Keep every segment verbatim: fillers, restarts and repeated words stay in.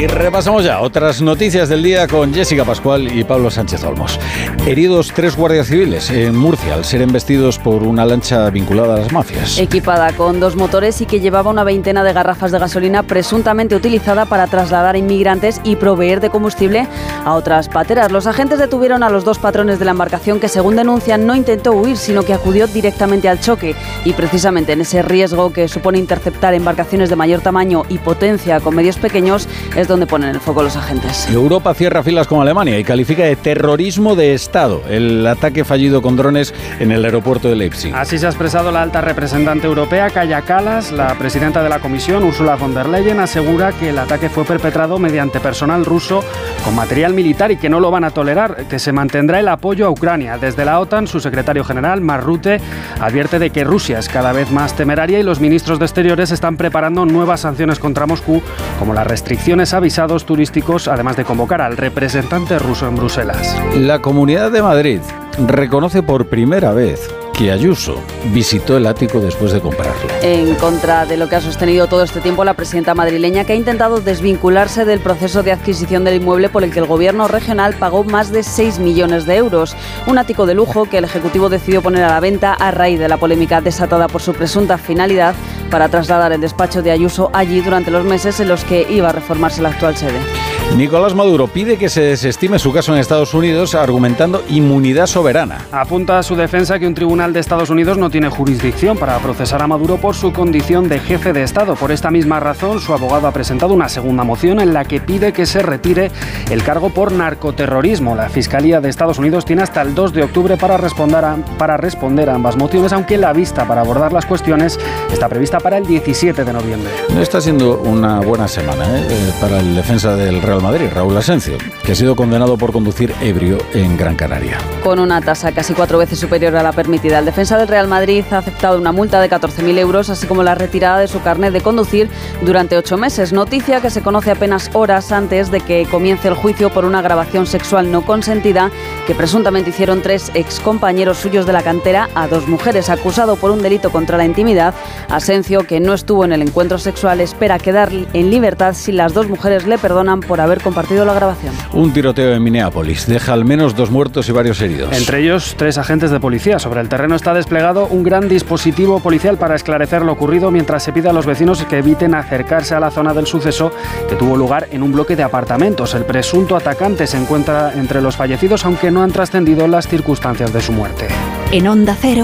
Y repasamos ya otras noticias del día con Jessica Pascual y Pablo Sánchez Olmos. Heridos tres guardias civiles en Murcia al ser embestidos por una lancha vinculada a las mafias. Equipada con dos motores y que llevaba una veintena de garrafas de gasolina presuntamente utilizada para trasladar a inmigrantes y proveer de combustible a otras pateras. Los agentes detuvieron a los dos patrones de la embarcación que, según denuncian, no intentó huir, sino que acudió directamente al choque. Y precisamente en ese riesgo que supone interceptar embarcaciones de mayor tamaño y potencia con medios pequeños es donde ponen el foco los agentes. Europa cierra filas con Alemania y califica de terrorismo de Estado el ataque fallido con drones en el aeropuerto de Leipzig. Así se ha expresado la alta representante europea, Kaja Kallas. La presidenta de la Comisión, Ursula von der Leyen, asegura que el ataque fue perpetrado mediante personal ruso con material militar y que no lo van a tolerar, que se mantendrá el apoyo a Ucrania. Desde la OTAN, su secretario general, Mark Rutte, advierte de que Rusia es cada vez más temeraria y los ministros de Exteriores están preparando nuevas sanciones contra Moscú, como las restricciones a visados turísticos, además de convocar al representante ruso en Bruselas. La Comunidad de Madrid reconoce por primera vez que Ayuso visitó el ático después de comprarlo. En contra de lo que ha sostenido todo este tiempo la presidenta madrileña, que ha intentado desvincularse del proceso de adquisición del inmueble por el que el gobierno regional pagó más de seis millones de euros. Un ático de lujo que el Ejecutivo decidió poner a la venta a raíz de la polémica desatada por su presunta finalidad para trasladar el despacho de Ayuso allí durante los meses en los que iba a reformarse la actual sede. Nicolás Maduro pide que se desestime su caso en Estados Unidos argumentando inmunidad soberana. Apunta a su defensa que un tribunal de Estados Unidos no tiene jurisdicción para procesar a Maduro por su condición de jefe de Estado. Por esta misma razón, su abogado ha presentado una segunda moción en la que pide que se retire el cargo por narcoterrorismo. La Fiscalía de Estados Unidos tiene hasta el dos de octubre para responder a, para responder a ambas mociones, aunque la vista para abordar las cuestiones está prevista para el diecisiete de noviembre. No está siendo una buena semana ¿eh? para el defensa del Real Madrid, Raúl Asencio, que ha sido condenado por conducir ebrio en Gran Canaria. Con una tasa casi cuatro veces superior a la permitida, el defensa del Real Madrid ha aceptado una multa de catorce mil euros, así como la retirada de su carnet de conducir durante ocho meses. Noticia que se conoce apenas horas antes de que comience el juicio por una grabación sexual no consentida que presuntamente hicieron tres excompañeros suyos de la cantera a dos mujeres. Acusado por un delito contra la intimidad, Asencio, que no estuvo en el encuentro sexual, espera quedar en libertad si las dos mujeres le perdonan por haber compartido la grabación. Un tiroteo en Minneapolis deja al menos dos muertos y varios heridos. Entre ellos, tres agentes de policía. Sobre el terreno está desplegado un gran dispositivo policial para esclarecer lo ocurrido, mientras se pide a los vecinos que eviten acercarse a la zona del suceso, que tuvo lugar en un bloque de apartamentos. El presunto atacante se encuentra entre los fallecidos, aunque no han trascendido las circunstancias de su muerte. En Onda Cero,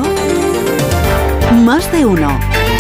más de uno.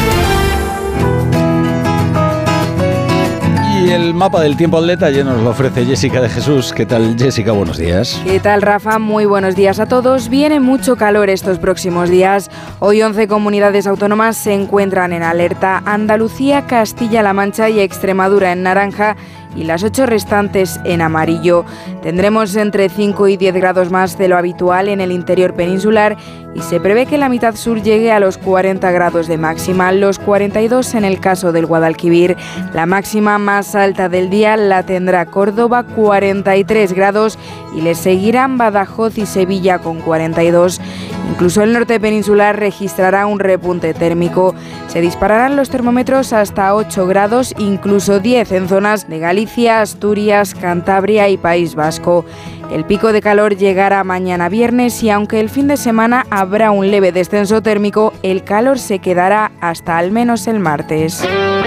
Y el mapa del tiempo al detalle nos lo ofrece Jessica de Jesús. ¿Qué tal, Jessica? Buenos días. ¿Qué tal, Rafa? Muy buenos días a todos. Viene mucho calor estos próximos días. Hoy once comunidades autónomas se encuentran en alerta. Andalucía, Castilla-La Mancha y Extremadura en naranja y las ocho restantes en amarillo. Tendremos entre cinco y diez grados más de lo habitual en el interior peninsular y se prevé que la mitad sur llegue a los cuarenta grados de máxima, los cuarenta y dos en el caso del Guadalquivir. La máxima más alta del día la tendrá Córdoba, cuarenta y tres grados, y le seguirán Badajoz y Sevilla con cuarenta y dos. Incluso el norte peninsular registrará un repunte térmico. Se dispararán los termómetros hasta ocho grados, incluso diez en zonas de Galicia, Asturias, Cantabria y País Vasco. El pico de calor llegará mañana viernes y aunque el fin de semana habrá un leve descenso térmico, el calor se quedará hasta al menos el martes.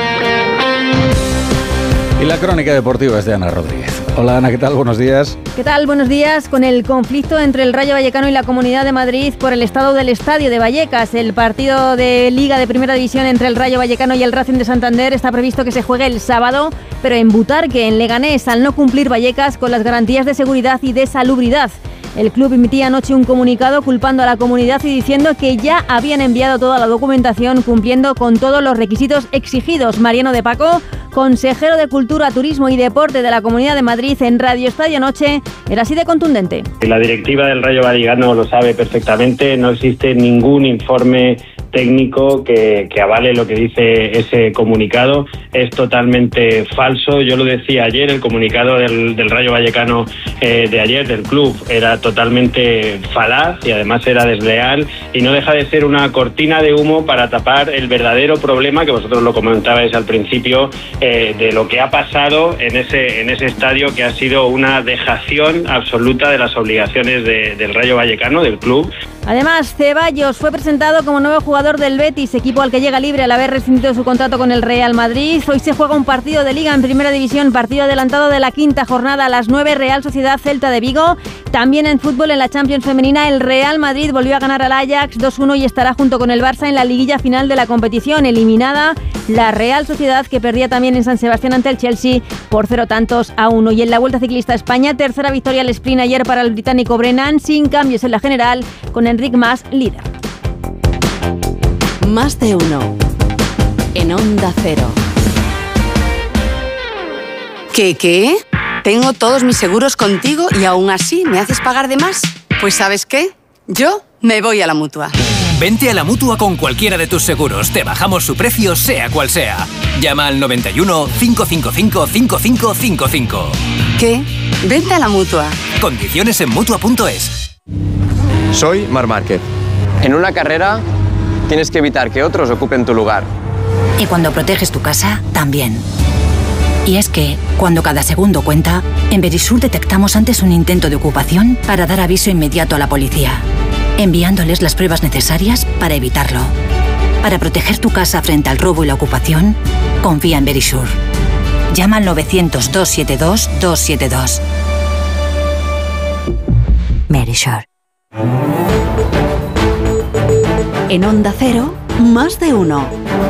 Y la crónica deportiva es de Ana Rodríguez. Hola Ana, ¿qué tal? Buenos días. ¿Qué tal? Buenos días. Con el conflicto entre el Rayo Vallecano y la Comunidad de Madrid por el estado del estadio de Vallecas, el partido de Liga de Primera División entre el Rayo Vallecano y el Racing de Santander está previsto que se juegue el sábado, pero en Butarque, en Leganés, al no cumplir Vallecas con las garantías de seguridad y de salubridad. El club emitía anoche un comunicado culpando a la comunidad y diciendo que ya habían enviado toda la documentación cumpliendo con todos los requisitos exigidos. Mariano de Paco, consejero de Cultura, Turismo y Deporte de la Comunidad de Madrid, en Radio Estadio Noche, era así de contundente. La directiva del Rayo Vallecano lo sabe perfectamente, no existe ningún informe técnico que, que avale lo que dice ese comunicado. Es totalmente falso. Yo lo decía ayer, el comunicado del, del Rayo Vallecano eh, de ayer, del club, era totalmente falaz y además era desleal y no deja de ser una cortina de humo para tapar el verdadero problema que vosotros lo comentabais al principio, eh, de lo que ha pasado en ese, en ese estadio, que ha sido una dejación absoluta de las obligaciones de, del Rayo Vallecano, del club. Además, Ceballos fue presentado como nuevo jugador del Betis, equipo al que llega libre al haber rescindido su contrato con el Real Madrid. Hoy se juega un partido de Liga en Primera División, partido adelantado de la quinta jornada a las nueve, Real Sociedad Celta de Vigo. También en fútbol, en la Champions femenina, el Real Madrid volvió a ganar al Ajax dos uno y estará junto con el Barça en la liguilla final de la competición. Eliminada la Real Sociedad, que perdía también en San Sebastián ante el Chelsea por cero tantos a uno. Y en la Vuelta Ciclista a España, tercera victoria al sprint ayer para el británico Brennan, sin cambios en la general, con Enric Mas líder. Más de uno. En Onda Cero. ¿Qué, qué? Tengo todos mis seguros contigo y aún así me haces pagar de más. Pues ¿sabes qué? Yo me voy a la Mutua. Vente a la Mutua con cualquiera de tus seguros. Te bajamos su precio, sea cual sea. Llama al noventa y uno, cinco cinco cinco, cinco cinco cinco cinco. ¿Qué? Vente a la Mutua. Condiciones en Mutua punto es. Soy Marc Márquez. En una carrera tienes que evitar que otros ocupen tu lugar. Y cuando proteges tu casa, también. Y es que, cuando cada segundo cuenta, en Verisur detectamos antes un intento de ocupación para dar aviso inmediato a la policía, enviándoles las pruebas necesarias para evitarlo. Para proteger tu casa frente al robo y la ocupación, confía en Verisur. Llama al novecientos, doscientos setenta y dos, doscientos setenta y dos. Verisur. En Onda Cero, más de uno.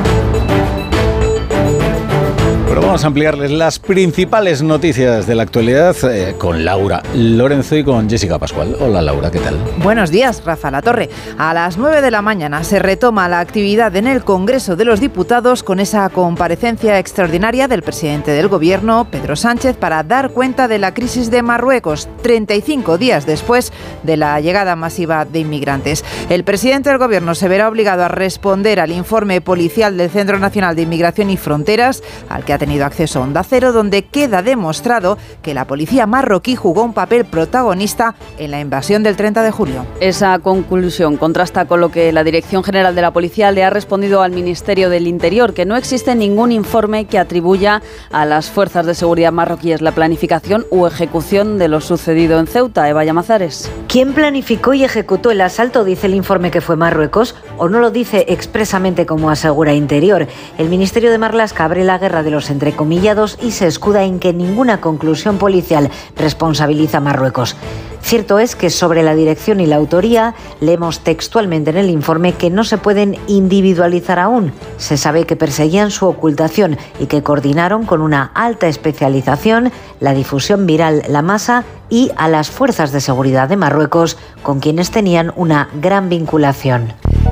Pero vamos a ampliarles las principales noticias de la actualidad eh, con Laura Lorenzo y con Jessica Pascual. Hola Laura, ¿qué tal? Buenos días, Rafa La Torre. A las nueve de la mañana se retoma la actividad en el Congreso de los Diputados con esa comparecencia extraordinaria del presidente del Gobierno, Pedro Sánchez, para dar cuenta de la crisis de Marruecos, treinta y cinco días después de la llegada masiva de inmigrantes. El presidente del Gobierno se verá obligado a responder al informe policial del Centro Nacional de Inmigración y Fronteras, al que ha tenido acceso a Onda Cero, donde queda demostrado que la policía marroquí jugó un papel protagonista en la invasión del treinta de julio. Esa conclusión contrasta con lo que la Dirección General de la Policía le ha respondido al Ministerio del Interior, que no existe ningún informe que atribuya a las fuerzas de seguridad marroquíes la planificación u ejecución de lo sucedido en Ceuta. Eva Llamazares. ¿Quién planificó y ejecutó el asalto? ¿Dice el informe que fue Marruecos o no lo dice expresamente como asegura Interior? El Ministerio de Marlaska abre la guerra de los entrecomillados y se escuda en que ninguna conclusión policial responsabiliza a Marruecos. Cierto es que sobre la dirección y la autoría leemos textualmente en el informe que no se pueden individualizar aún. Se sabe que perseguían su ocultación y que coordinaron con una alta especialización la difusión viral, la masa y a las fuerzas de seguridad de Marruecos, con quienes tenían una gran vinculación.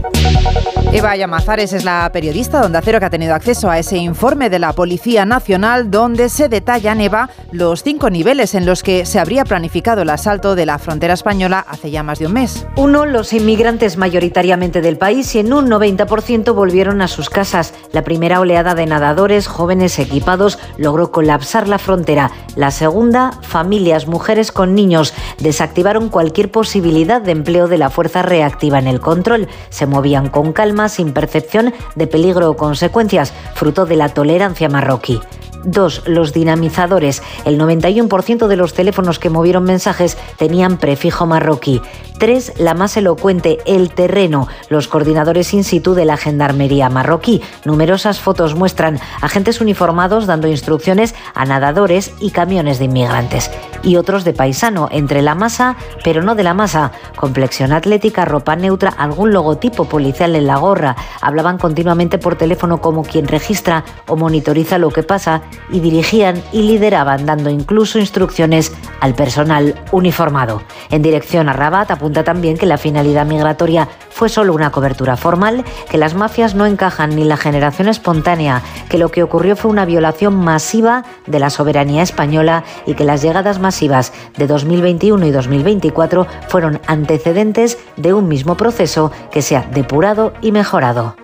Eva Llamazares es la periodista de Onda Cero que ha tenido acceso a ese informe de la Policía Nacional donde se detallan, Eva, los cinco niveles en los que se habría planificado el asalto de la frontera española hace ya más de un mes. Uno, los inmigrantes mayoritariamente del país y en un noventa por ciento volvieron a sus casas. La primera oleada de nadadores jóvenes equipados logró colapsar la frontera. La segunda, familias, mujeres con niños, desactivaron cualquier posibilidad de empleo de la fuerza reactiva en el control. Se movían con calma, sin percepción de peligro o consecuencias, fruto de la tolerancia marroquí. Dos, los dinamizadores. El noventa y uno por ciento de los teléfonos que movieron mensajes tenían prefijo marroquí. Tres, la más elocuente, el terreno. Los coordinadores in situ de la gendarmería marroquí. Numerosas fotos muestran agentes uniformados dando instrucciones a nadadores y camiones de inmigrantes. Y otros de paisano, entre la masa, pero no de la masa. Complexión atlética, ropa neutra, algún logotipo policial en la gorra. Hablaban continuamente por teléfono como quien registra o monitoriza lo que pasa y dirigían y lideraban, dando incluso instrucciones al personal uniformado. En dirección a Rabat apunta también que la finalidad migratoria fue solo una cobertura formal, que las mafias no encajan ni la generación espontánea, que lo que ocurrió fue una violación masiva de la soberanía española y que las llegadas masivas de dos mil veintiuno y dos mil veinticuatro fueron antecedentes de un mismo proceso que se ha depurado y mejorado.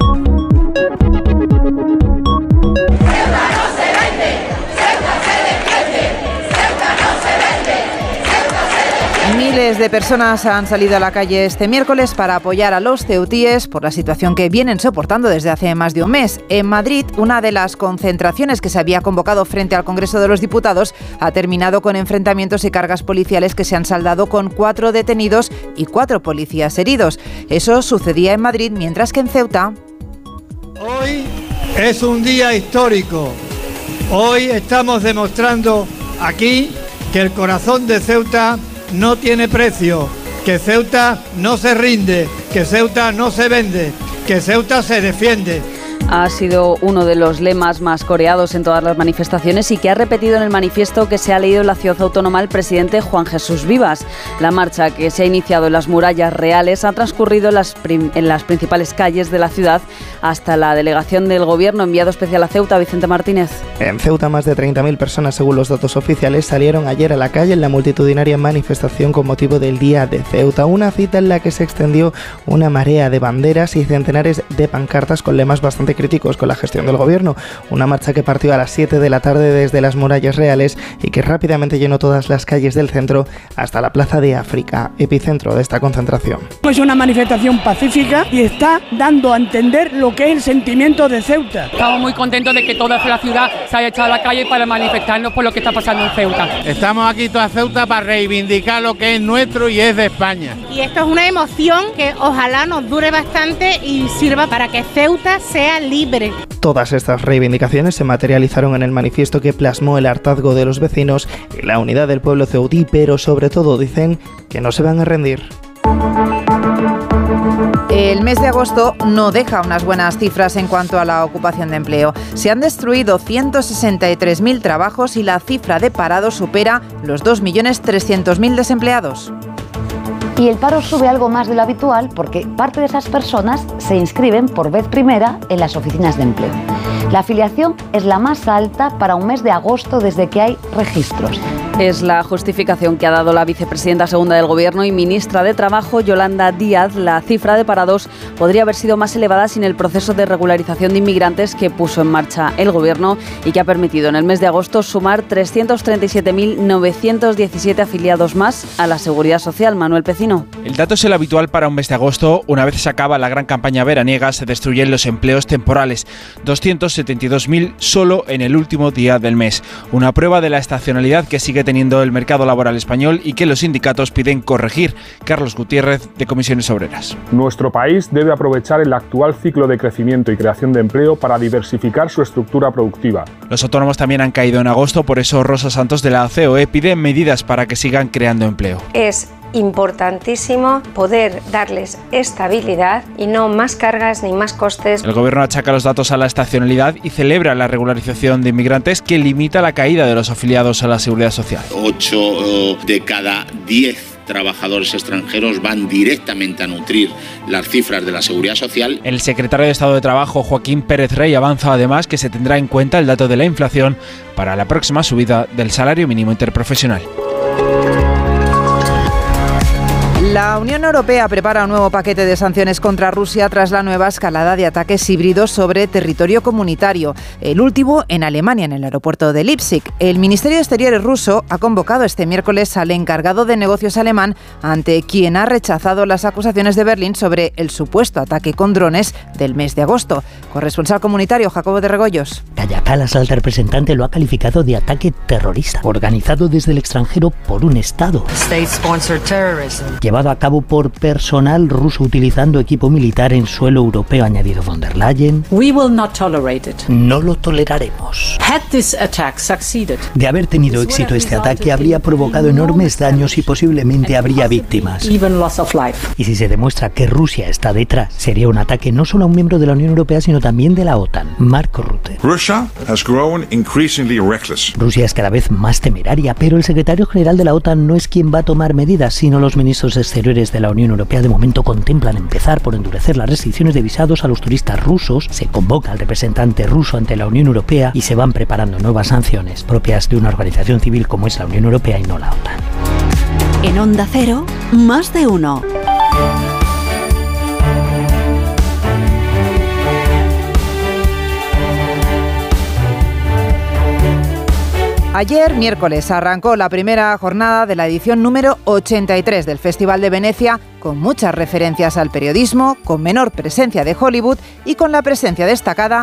Miles de personas han salido a la calle este miércoles para apoyar a los ceutíes por la situación que vienen soportando desde hace más de un mes. En Madrid, una de las concentraciones que se había convocado frente al Congreso de los Diputados ha terminado con enfrentamientos y cargas policiales que se han saldado con cuatro detenidos y cuatro policías heridos. Eso sucedía en Madrid, mientras que en Ceuta... Hoy es un día histórico. Hoy estamos demostrando aquí que el corazón de Ceuta no tiene precio, que Ceuta no se rinde, que Ceuta no se vende, que Ceuta se defiende. Ha sido uno de los lemas más coreados en todas las manifestaciones y que ha repetido en el manifiesto que se ha leído en la ciudad autónoma el presidente Juan Jesús Vivas. La marcha, que se ha iniciado en las murallas reales, ha transcurrido en las, prim- en las principales calles de la ciudad hasta la delegación del Gobierno, enviado especial a Ceuta, Vicente Martínez. En Ceuta, más de treinta mil personas, según los datos oficiales, salieron ayer a la calle en la multitudinaria manifestación con motivo del Día de Ceuta, una cita en la que se extendió una marea de banderas y centenares de pancartas con lemas bastante críticos con la gestión del gobierno. Una marcha que partió a las siete de la tarde desde las murallas reales y que rápidamente llenó todas las calles del centro hasta la Plaza de África, epicentro de esta concentración. Es una manifestación pacífica y está dando a entender lo que es el sentimiento de Ceuta. Estamos muy contentos de que toda la ciudad se haya echado a la calle para manifestarnos por lo que está pasando en Ceuta. Estamos aquí toda Ceuta para reivindicar lo que es nuestro y es de España. Y esto es una emoción que ojalá nos dure bastante y sirva para que Ceuta sea libre. Todas estas reivindicaciones se materializaron en el manifiesto que plasmó el hartazgo de los vecinos y la unidad del pueblo ceutí, pero sobre todo dicen que no se van a rendir. El mes de agosto no deja unas buenas cifras en cuanto a la ocupación de empleo. Se han destruido ciento sesenta y tres mil trabajos y la cifra de parados supera los dos millones trescientos mil desempleados. Y el paro sube algo más de lo habitual porque parte de esas personas se inscriben por vez primera en las oficinas de empleo. La afiliación es la más alta para un mes de agosto desde que hay registros. Es la justificación que ha dado la vicepresidenta segunda del Gobierno y ministra de Trabajo, Yolanda Díaz. La cifra de parados podría haber sido más elevada sin el proceso de regularización de inmigrantes que puso en marcha el Gobierno y que ha permitido en el mes de agosto sumar trescientos treinta y siete mil novecientos diecisiete afiliados más a la Seguridad Social. Manuel Pecino. El dato es el habitual para un mes de agosto. Una vez se acaba la gran campaña veraniega, se destruyen los empleos temporales. doscientos setenta y dos mil solo en el último día del mes. Una prueba de la estacionalidad que sigue teniendo el mercado laboral español y que los sindicatos piden corregir. Carlos Gutiérrez, de Comisiones Obreras. Nuestro país debe aprovechar el actual ciclo de crecimiento y creación de empleo para diversificar su estructura productiva. Los autónomos también han caído en agosto, por eso Rosa Santos de la C O E pide medidas para que sigan creando empleo. Es importantísimo poder darles estabilidad y no más cargas ni más costes. El Gobierno achaca los datos a la estacionalidad y celebra la regularización de inmigrantes que limita la caída de los afiliados a la Seguridad Social. ocho de cada diez trabajadores extranjeros van directamente a nutrir las cifras de la Seguridad Social. El secretario de Estado de Trabajo, Joaquín Pérez Rey, avanza además que se tendrá en cuenta el dato de la inflación para la próxima subida del salario mínimo interprofesional. La Unión Europea prepara un nuevo paquete de sanciones contra Rusia tras la nueva escalada de ataques híbridos sobre territorio comunitario, el último en Alemania, en el aeropuerto de Leipzig. El Ministerio de Exteriores ruso ha convocado este miércoles al encargado de negocios alemán, ante quien ha rechazado las acusaciones de Berlín sobre el supuesto ataque con drones del mes de agosto. Corresponsal comunitario Jacobo de Regoyos. Kaja Kallas, alta representante, lo ha calificado de ataque terrorista, organizado desde el extranjero por un Estado. State-sponsored terrorism. Llevado a cabo por personal ruso utilizando equipo militar en suelo europeo, ha añadido von der Leyen. We will not tolerate it. No lo toleraremos. Had this attack succeeded, de haber tenido éxito este ataque, habría provocado enormes daños y posiblemente habría víctimas. Even loss of life. Y si se demuestra que Rusia está detrás, sería un ataque no solo a un miembro de la Unión Europea, sino también de la OTAN. Mark Rutte. Russia has grown increasingly reckless. Rusia es cada vez más temeraria, pero el secretario general de la OTAN no es quien va a tomar medidas, sino los ministros de exteriores de la Unión Europea de momento contemplan empezar por endurecer las restricciones de visados a los turistas rusos. Se convoca al representante ruso ante la Unión Europea y se van preparando nuevas sanciones propias de una organización civil como es la Unión Europea y no la OTAN. En Onda Cero, más de uno. Ayer, miércoles, arrancó la primera jornada de la edición número ochenta y tres del Festival de Venecia, con muchas referencias al periodismo, con menor presencia de Hollywood y con la presencia destacada